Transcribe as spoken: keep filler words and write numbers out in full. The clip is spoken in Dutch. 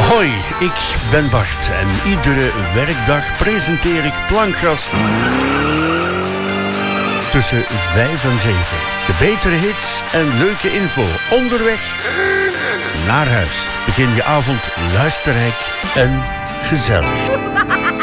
Hoi, ik ben Bart en iedere werkdag presenteer ik Plankgas tussen vijf en zeven. De betere hits en leuke info onderweg naar huis. Begin je avond luisterrijk en gezellig.